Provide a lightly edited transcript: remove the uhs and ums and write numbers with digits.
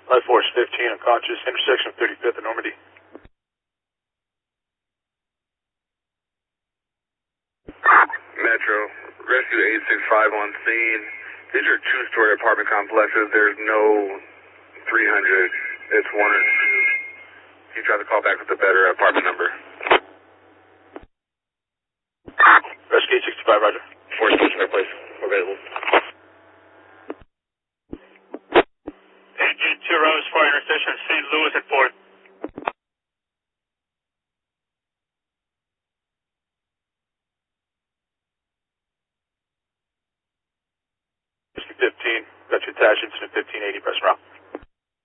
Life Force 15, unconscious, intersection of 35th and Normandy. Metro, rescue 865 on scene. These are two-story apartment complexes. There's no 300. It's one or two. Can you try to call back with a better apartment number? Rescue 865, roger. Force station at place. Available. 882 Rose 4, intersection of St. Louis at 4th. 15, got you attached, incident 1580, press route.